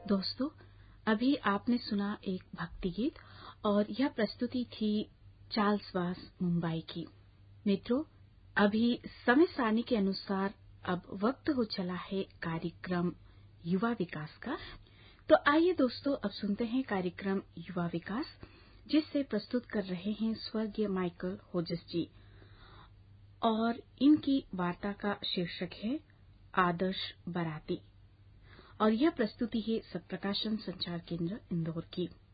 दोस्तों, अभी आपने सुना एक भक्ति गीत और यह प्रस्तुति थी चार्ल्स बास मुंबई की। मित्रों, अभी समय सारणी के अनुसार अब वक्त हो चला है कार्यक्रम युवा विकास का। तो आइए दोस्तों, अब सुनते हैं कार्यक्रम युवा विकास, जिससे प्रस्तुत कर रहे हैं स्वर्गीय माइकल होजस जी, और इनकी वार्ता का शीर्षक है आदर्श बाराती, और यह प्रस्तुति है सत्प्रकाशन संचार केंद्र इंदौर की।